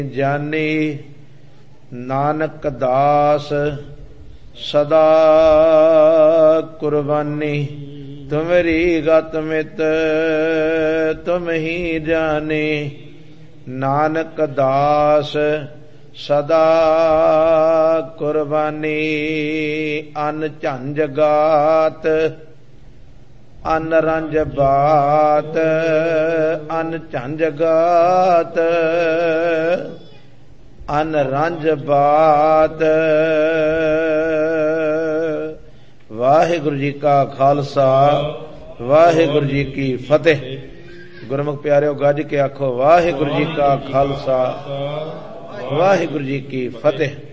ਜਾਨੀ ਨਾਨਕ ਦਾਸ ਸਦਾ ਕੁਰਬਾਨੀ। ਤੁਮਰੀ ਗਤ ਮਿਤ ਤੁਮ ਹੀ ਜਾਨੇ, ਨਾਨਕ ਦਾਸ ਸਦਾ ਕੁਰਬਾਨੀ। ਅਨ ਝੰਜ ਗਾਤ ਅਨ ਰੰਜ ਬਾਤ, ਅਨ ਝੰਜ ਗਾਤ ਅਨ ਰੰਜ ਬਾਤ। ਵਾਹਿਗੁਰੂ ਜੀ ਕਾ ਖਾਲਸਾ ਵਾਹਿਗੁਰੂ ਜੀ ਕੀ ਫਤਿਹ। ਗੁਰਮੁਖ ਪਿਆਰਿਓ, ਗੱਜ ਕੇ ਆਖੋ ਵਾਹਿਗੁਰੂ ਜੀ ਕਾ ਖਾਲਸਾ ਵਾਹਿਗੁਰੂ ਜੀ ਕੀ ਫਤਿਹ।